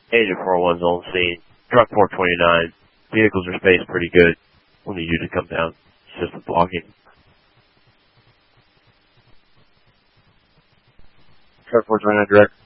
Agent 401's on scene. Truck 429. Vehicles are spaced pretty good. We'll need you to come down. Assist with blocking. Truck 429 direct.